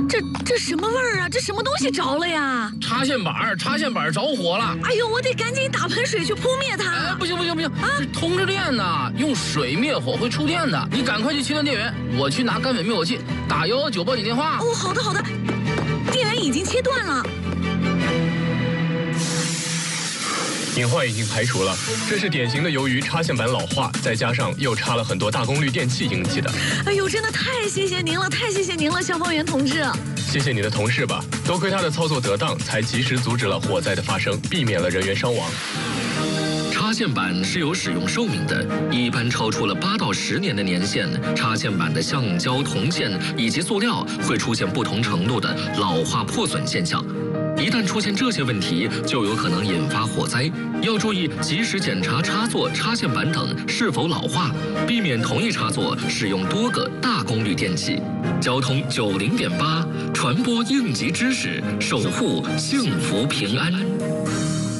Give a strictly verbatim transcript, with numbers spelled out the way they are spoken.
这这什么味儿啊？这什么东西着了呀？ 插线板，插线板着火了！ 哎呦，我得赶紧打盆水去扑灭它！ 哎，不行不行不行，啊，这通着电呢，用水灭火会触电的。你赶快去切断电源，我去拿干粉灭火器，打幺幺九报警电话。 哦，好的好的，电源已经切断了。 隐患已经排除了，这是典型的由于插线板老化，再加上又插了很多大功率电器引起的。 哎呦，真的太谢谢您了，太谢谢您了，消防员同志。 谢谢你的同事吧，多亏他的操作得当，才及时阻止了火灾的发生，避免了人员伤亡。 插线板是有使用寿命的，一般超出了八到十年的年限，插线板的橡胶、铜线以及塑料会出现不同程度的老化破损现象。一旦出现这些问题，就有可能引发火灾。要注意及时检查插座、插线板等是否老化，避免同一插座使用多个大功率电器。交通九零点八，传播应急知识，守护幸福平安。